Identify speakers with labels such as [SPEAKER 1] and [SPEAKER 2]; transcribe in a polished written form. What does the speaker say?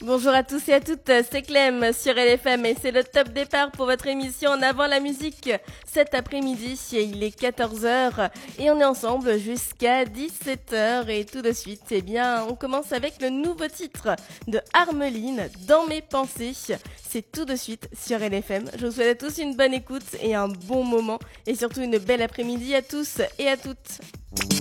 [SPEAKER 1] Bonjour à tous et à toutes, c'est Clem sur LFM et c'est le top départ pour votre émission En avant la musique. Cet après-midi, il est 14h et on est ensemble jusqu'à 17h et tout de suite, on commence avec le nouveau titre de Armeline, Dans mes pensées. C'est tout de suite sur LFM. Je vous souhaite à tous une bonne écoute et un bon moment et surtout une belle après-midi à tous et à toutes.